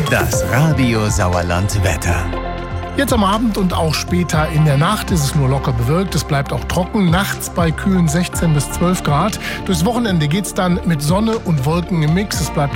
Das Radio Sauerland Wetter. Jetzt am Abend und auch später in der Nacht ist es nur locker bewölkt. Es bleibt auch trocken. Nachts bei kühlen 16 bis 12 Grad. Durchs Wochenende geht's dann mit Sonne und Wolken im Mix. Es bleibt